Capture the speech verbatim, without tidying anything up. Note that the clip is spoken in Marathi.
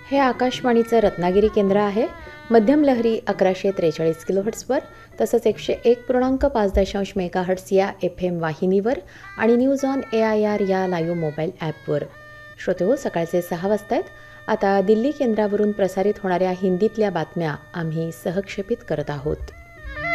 हे आकाशवाणीचं रत्नागिरी केंद्र आहे. मध्यम लहरी अकराशे त्रेचाळीस किलोहर्ट्सवर, तसंच एकशे एक पूर्णांक पाच दशांश मेगाहर्ट्स या एफ एम वाहिनीवर आणि news on A I R या लाईव्ह मोबाईल ॲपवर. श्रोतेहो, सकाळचे सहा वाजता आहेत. आता दिल्ली केंद्रावरून प्रसारित होणाऱ्या हिंदीतल्या बातम्या आम्ही सहक्षेपित करत आहोत.